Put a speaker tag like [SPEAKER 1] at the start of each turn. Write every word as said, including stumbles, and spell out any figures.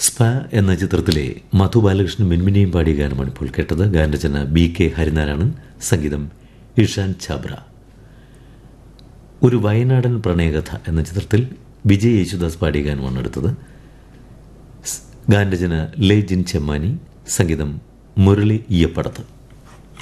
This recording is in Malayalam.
[SPEAKER 1] സ്പ എന്ന ചിത്രത്തിലെ മധു ബാലകൃഷ്ണൻ മിൻമിനിയും പാടിയ ഗാനമാണ് ഇപ്പോൾ കേട്ടത്. ഗാനരചന ബി കെ ഹരിനാരായണൻ, സംഗീതം ഇഷാൻ ഛാബ്ര. ഒരു വയനാടൻ പ്രണയകഥ എന്ന ചിത്രത്തിൽ വിജയ് യേശുദാസ് പാടിയ ഗാനമാണ് എടുത്തത്. ഗാനരചന ലേ ജിൻ ചെമ്മാനി, സംഗീതം മുരളി ഈയപ്പടത്ത്.